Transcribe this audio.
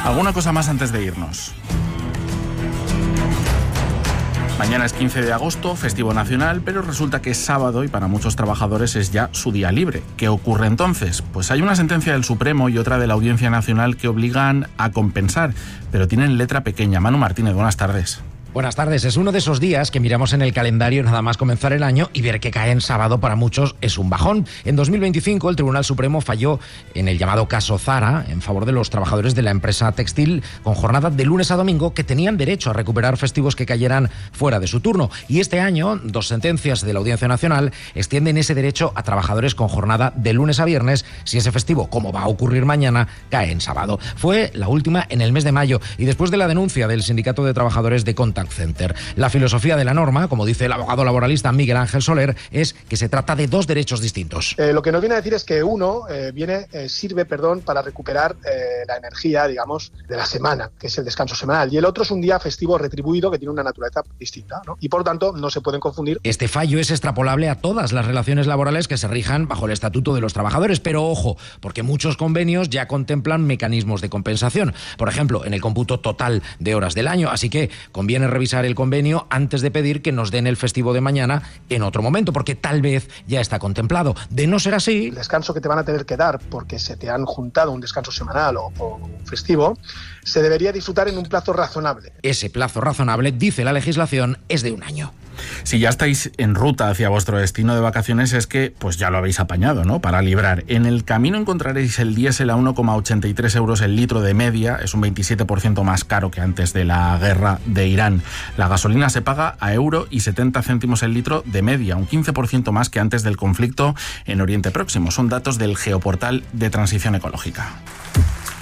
¿Alguna cosa más antes de irnos? Mañana es 15 de agosto, festivo nacional, pero resulta que es sábado y para muchos trabajadores es ya su día libre. ¿Qué ocurre entonces? Pues hay una sentencia del Supremo y otra de la Audiencia Nacional que obligan a compensar, pero tienen letra pequeña. Manu Martínez, buenas tardes. Buenas tardes. Es uno de esos días que miramos en el calendario nada más comenzar el año y ver que cae en sábado para muchos es un bajón. En 2025 el Tribunal Supremo falló en el llamado caso Zara en favor de los trabajadores de la empresa textil con jornada de lunes a domingo que tenían derecho a recuperar festivos que cayeran fuera de su turno. Y este año, 2 sentencias de la Audiencia Nacional extienden ese derecho a trabajadores con jornada de lunes a viernes si ese festivo, como va a ocurrir mañana, cae en sábado. Fue la última en el mes de mayo y después de la denuncia del Sindicato de Trabajadores de Contact Center. La filosofía de la norma, como dice el abogado laboralista Miguel Ángel Soler, es que se trata de 2 derechos distintos. Lo que nos viene a decir es que uno sirve para recuperar la energía, digamos, de la semana, que es el descanso semanal, y el otro es un día festivo retribuido que tiene una naturaleza distinta, ¿no? Y por tanto no se pueden confundir. Este fallo es extrapolable a todas las relaciones laborales que se rijan bajo el Estatuto de los Trabajadores, pero ojo, porque muchos convenios ya contemplan mecanismos de compensación, por ejemplo, en el cómputo total de horas del año, así que conviene revisar el convenio antes de pedir que nos den el festivo de mañana en otro momento, porque tal vez ya está contemplado. De no ser así, el descanso que te van a tener que dar porque se te han juntado un descanso semanal o un festivo, se debería disfrutar en un plazo razonable. Ese plazo razonable, dice la legislación, es de 1 año. Si ya estáis en ruta hacia vuestro destino de vacaciones es que pues ya lo habéis apañado, ¿no? Para librar. En el camino encontraréis el diésel a 1,83 euros el litro de media, es un 27% más caro que antes de la guerra de Irán. La gasolina se paga a €1,70 el litro de media, un 15% más que antes del conflicto en Oriente Próximo. Son datos del Geoportal de Transición Ecológica.